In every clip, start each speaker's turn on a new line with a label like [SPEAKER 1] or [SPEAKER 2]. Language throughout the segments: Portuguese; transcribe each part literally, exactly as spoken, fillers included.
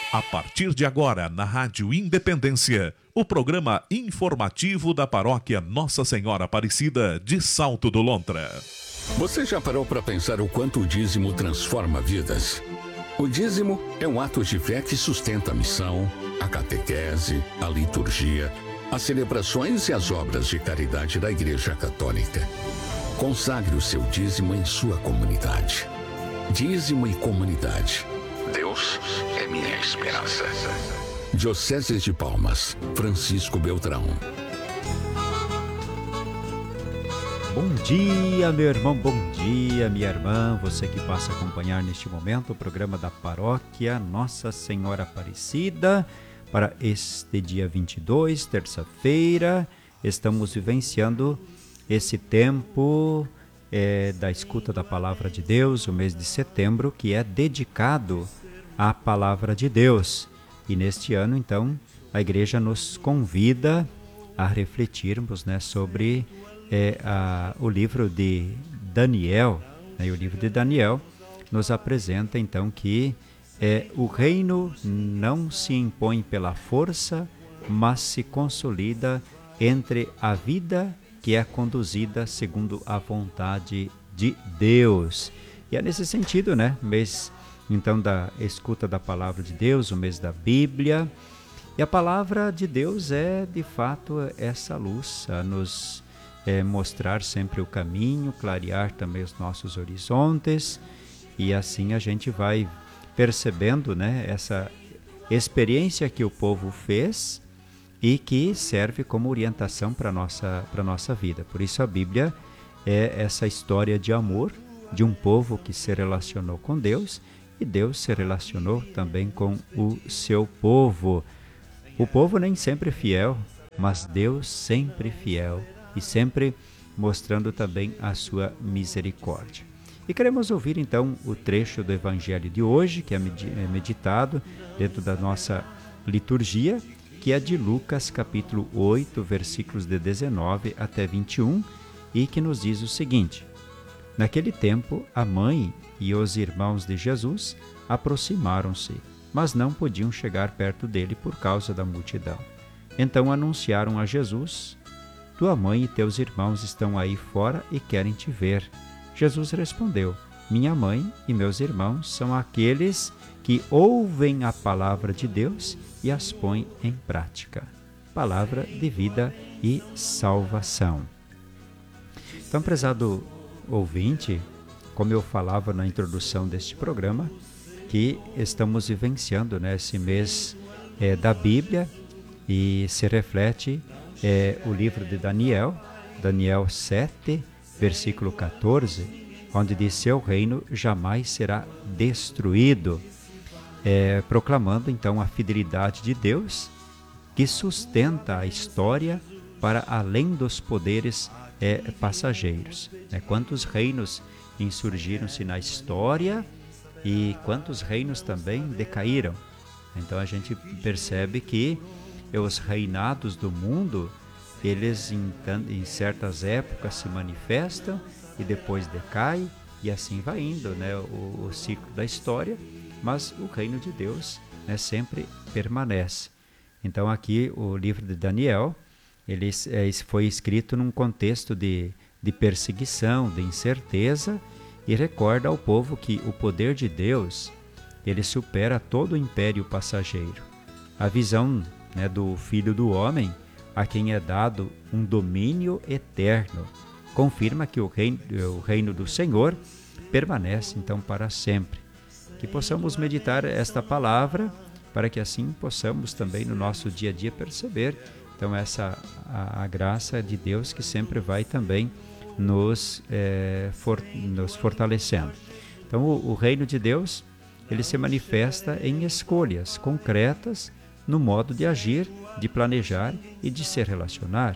[SPEAKER 1] A partir de agora, na Rádio Independência, o programa informativo da Paróquia Nossa Senhora Aparecida de Salto do Lontra.
[SPEAKER 2] Você já parou para pensar o quanto o dízimo transforma vidas? O dízimo é um ato de fé que sustenta a missão, a catequese, a liturgia, as celebrações e as obras de caridade da Igreja Católica. Consagre o seu dízimo em sua comunidade. Dízimo e comunidade. Deus é minha esperança. Diocese de Palmas, Francisco Beltrão.
[SPEAKER 3] Bom dia, meu irmão, bom dia, minha irmã. Você que passa a acompanhar neste momento o programa da Paróquia Nossa Senhora Aparecida para este dia vinte e dois, terça-feira. Estamos vivenciando esse tempo é, da escuta da Palavra de Deus, o mês de setembro, que é dedicado à Palavra de Deus. E neste ano, então, a Igreja nos convida a refletirmos, né, sobre é, a, o livro de Daniel. Né, e o livro de Daniel nos apresenta, então, que é, o reino não se impõe pela força, mas se consolida entre a vida que é conduzida segundo a vontade de Deus. E é nesse sentido, né, mês então da escuta da Palavra de Deus, o mês da Bíblia. E a Palavra de Deus é, de fato, essa luz a nos é, mostrar sempre o caminho, clarear também os nossos horizontes, e assim a gente vai percebendo, né, essa experiência que o povo fez e que serve como orientação para a nossa, para a nossa vida. Por isso a Bíblia é essa história de amor de um povo que se relacionou com Deus, e Deus se relacionou também com o seu povo. O povo nem sempre fiel, mas Deus sempre fiel e sempre mostrando também a sua misericórdia. E queremos ouvir então o trecho do Evangelho de hoje, que é meditado dentro da nossa liturgia, que é de Lucas capítulo oito, versículos de dezenove até vinte e um, e que nos diz o seguinte: Naquele tempo, a mãe e os irmãos de Jesus aproximaram-se, mas não podiam chegar perto dele por causa da multidão. Então anunciaram a Jesus: Tua mãe e teus irmãos estão aí fora e querem te ver. Jesus respondeu: Minha mãe e meus irmãos são aqueles que ouvem a palavra de Deus e as põem em prática. Palavra de vida e salvação. Então, prezado ouvinte, como eu falava na introdução deste programa, que estamos vivenciando, né, esse mês é, da Bíblia, e se reflete é, o livro de Daniel, Daniel sete, versículo quatorze, onde diz: Seu reino jamais será destruído, é, proclamando então a fidelidade de Deus, que sustenta a história para além dos poderes é, passageiros. Né? Quantos reinos insurgiram-se na história e quantos reinos também decaíram. Então a gente percebe que os reinados do mundo, eles em, em certas épocas se manifestam e depois decaem, e assim vai indo, né, o, o ciclo da história, mas o reino de Deus, né, sempre permanece. Então aqui o livro de Daniel, ele é, foi escrito num contexto de, de perseguição, de incerteza, e recorda ao povo que o poder de Deus, ele supera todo o império passageiro. A visão, né, do Filho do Homem, a quem é dado um domínio eterno, confirma que o reino, o reino do Senhor permanece então para sempre. Que possamos meditar esta palavra, para que assim possamos também no nosso dia a dia perceber então essa a, a graça de Deus que sempre vai também nos, é, for, nos fortalecendo. Então o, o reino de Deus, ele se manifesta em escolhas concretas no modo de agir, de planejar e de se relacionar.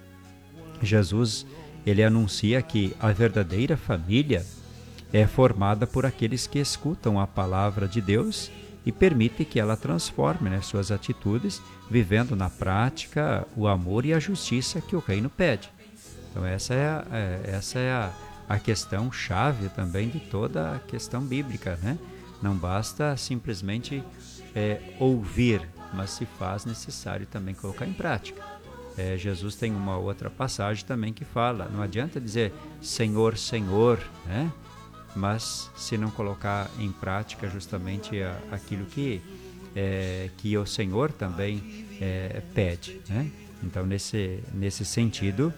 [SPEAKER 3] Jesus, ele anuncia que a verdadeira família é formada por aqueles que escutam a palavra de Deus e permite que ela transforme, né, suas atitudes, vivendo na prática o amor e a justiça que o reino pede. Então essa é a, é, essa é a, a questão chave também de toda a questão bíblica, né? Não basta simplesmente é, ouvir, mas se faz necessário também colocar em prática. É, Jesus tem uma outra passagem também que fala, não adianta dizer Senhor, Senhor, né? Mas se não colocar em prática justamente a, aquilo que, é, que o Senhor também é, pede, né? Então, nesse, nesse sentido,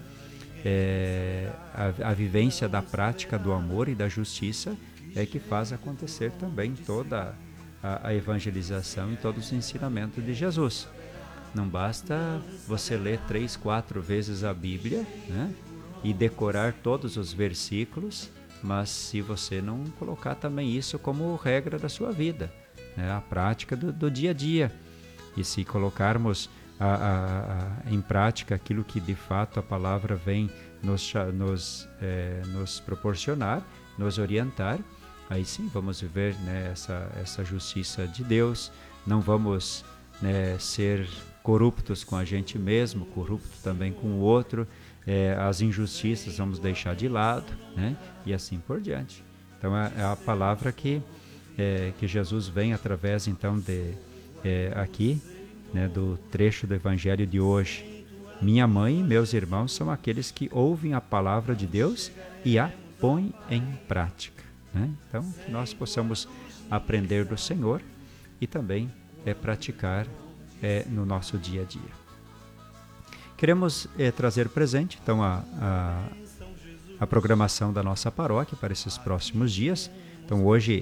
[SPEAKER 3] é, a, a vivência da prática do amor e da justiça é que faz acontecer também toda a, a evangelização e todos os ensinamentos de Jesus. Não basta você ler três, quatro vezes a Bíblia, né, e decorar todos os versículos, mas se você não colocar também isso como regra da sua vida, né, a prática do, do dia a dia, e se colocarmos a, a, a, em prática aquilo que de fato a palavra vem nos, nos, é, nos proporcionar, nos orientar, aí sim vamos viver, né, essa, essa justiça de Deus, não vamos, né, ser corruptos com a gente mesmo, corrupto também com o outro, é, as injustiças vamos deixar de lado, né, e assim por diante. Então é, é a palavra que, é, que Jesus vem através então de, é, aqui, né, do trecho do Evangelho de hoje. Minha mãe e meus irmãos são aqueles que ouvem a palavra de Deus e a põem em prática, né? Então, que nós possamos aprender do Senhor e também é, praticar é, no nosso dia a dia. Queremos é, trazer presente, então, a, a, a programação da nossa paróquia para esses próximos dias. Então, hoje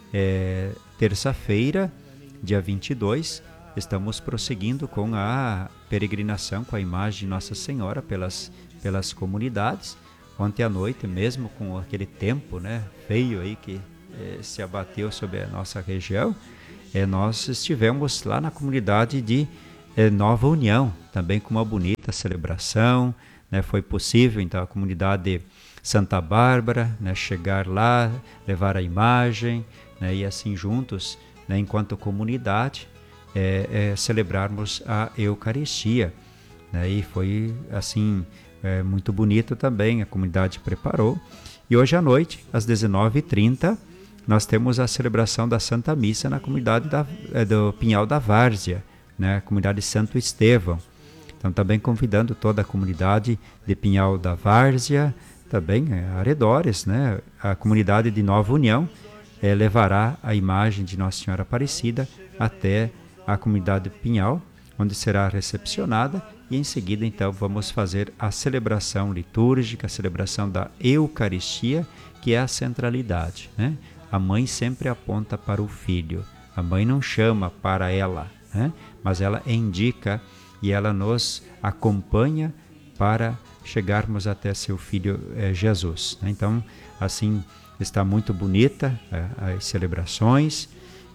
[SPEAKER 3] é terça-feira, dia vinte e dois, estamos prosseguindo com a peregrinação com a imagem de Nossa Senhora pelas, pelas comunidades. Ontem à noite, mesmo com aquele tempo, né, feio aí que eh, se abateu sobre a nossa região, eh, nós estivemos lá na comunidade de eh, Nova União, também com uma bonita celebração, né, foi possível, então, a comunidade Santa Bárbara, né, chegar lá, levar a imagem, né, e assim juntos, né, enquanto comunidade, É, é, celebrarmos a Eucaristia, né? E foi assim é, muito bonito também, a comunidade preparou. E hoje à noite, às dezenove e trinta, nós temos a celebração da Santa Missa na comunidade da, é, do Pinhal da Várzea, né? A comunidade Santo Estevão. Então também convidando toda a comunidade de Pinhal da Várzea, também é, arredores, né? A comunidade de Nova União é, levará a imagem de Nossa Senhora Aparecida até a comunidade Pinhal, onde será recepcionada, e em seguida então vamos fazer a celebração litúrgica, a celebração da Eucaristia, que é a centralidade, né? A mãe sempre aponta para o filho, a mãe não chama para ela, né? Mas ela indica e ela nos acompanha para chegarmos até seu filho eh, Jesus, né? Então, assim, está muito bonita eh, as celebrações.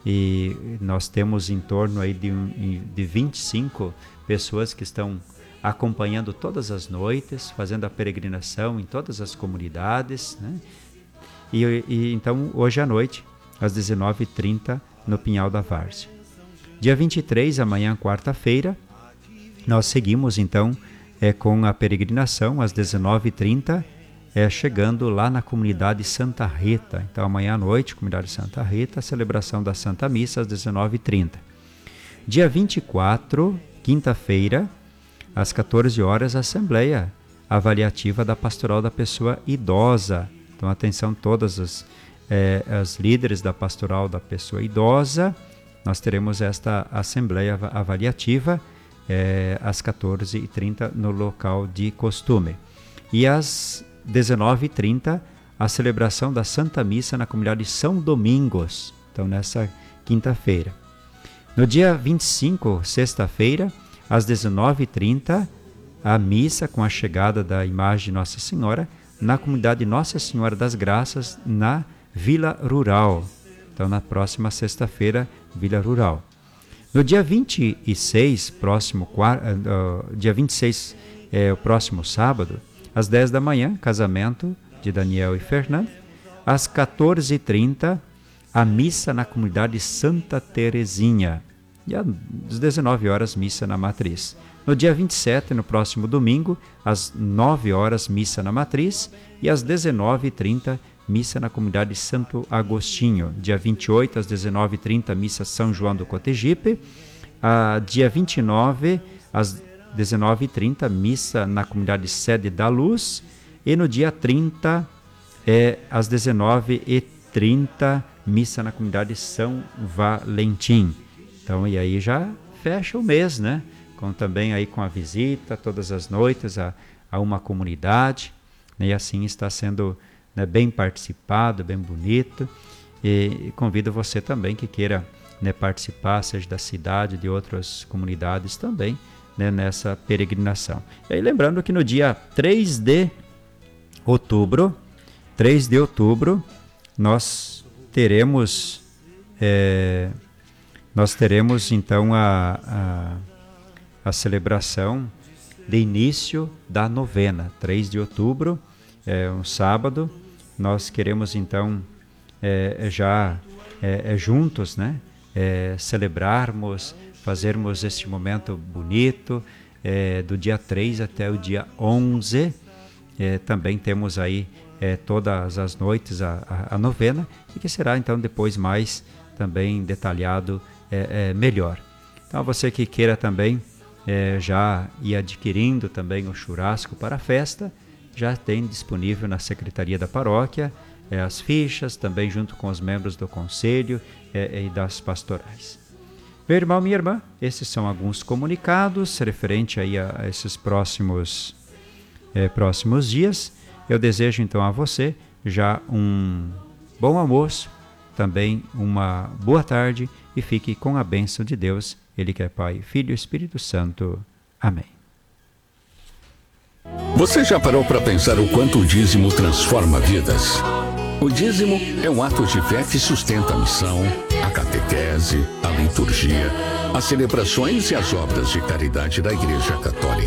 [SPEAKER 3] E nós temos em torno aí de, de vinte e cinco pessoas que estão acompanhando todas as noites, fazendo a peregrinação em todas as comunidades, né? E, e então hoje à noite, às dezenove e trinta, no Pinhal da Várzea. Dia vinte e três, amanhã, quarta-feira, nós seguimos então é, com a peregrinação às dezenove e trinta, É, chegando lá na comunidade Santa Rita. Então, amanhã à noite, comunidade Santa Rita, a celebração da Santa Missa às dezenove e trinta. Dia vinte e quatro, quinta-feira, às quatorze horas, a Assembleia Avaliativa da Pastoral da Pessoa Idosa. Então, atenção todas as, é, as líderes da Pastoral da Pessoa Idosa. Nós teremos esta Assembleia Avaliativa é, às quatorze e trinta no local de costume. E às dezenove e trinta, a celebração da Santa Missa na comunidade São Domingos, então nessa quinta-feira. No dia vinte e cinco, sexta-feira, às dezenove e trinta, a missa com a chegada da imagem de Nossa Senhora na comunidade Nossa Senhora das Graças, na Vila Rural. Então, na próxima sexta-feira, Vila Rural. No dia vinte e seis, próximo, uh, dia vinte e seis, é, o próximo sábado, às dez da manhã, casamento de Daniel e Fernando. Às quatorze e trinta, a missa na comunidade Santa Terezinha. E às dezenove horas, missa na Matriz. No dia vinte e sete, no próximo domingo, às nove horas, missa na Matriz. E às dezenove e trinta, missa na comunidade Santo Agostinho. Dia vinte e oito, às dezenove e trinta, missa São João do Cotegipe. Ah, dia vinte e nove, às dezenove e trinta, missa na comunidade Sede da Luz. E no dia trinta, é, às dezenove e trinta, missa na comunidade São Valentim. Então, e aí já fecha o mês, né? Com, também aí com a visita, todas as noites, a, a uma comunidade. Né? E assim está sendo, né, bem participado, bem bonito. E, e convido você também que queira, né, participar, seja da cidade, de outras comunidades também, né, nessa peregrinação. E aí lembrando que no dia três de outubro, três de outubro, nós teremos, é, nós teremos então a, a, a celebração de início da novena. três de outubro, é um sábado, nós queremos então é, já é, é, juntos, né, é, celebrarmos, fazermos este momento bonito, é, do dia três até o dia onze. É, também temos aí é, todas as noites a, a, a novena, e que será então depois mais também detalhado é, é, melhor. Então você que queira também é, já ir adquirindo também o churrasco para a festa, já tem disponível na Secretaria da Paróquia é, as fichas, também junto com os membros do Conselho é, e das pastorais. Meu irmão, minha irmã, esses são alguns comunicados referente aí a, a esses próximos, é, próximos dias. Eu desejo então a você já um bom almoço, também uma boa tarde, e fique com a bênção de Deus, Ele que é Pai, Filho e Espírito Santo. Amém.
[SPEAKER 2] Você já parou para pensar o quanto o dízimo transforma vidas? O dízimo é um ato de fé que sustenta a missão, a catequese, a liturgia, as celebrações e as obras de caridade da Igreja Católica.